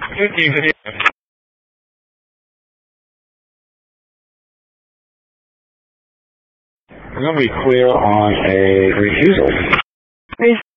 We're going to be clear on a refusal.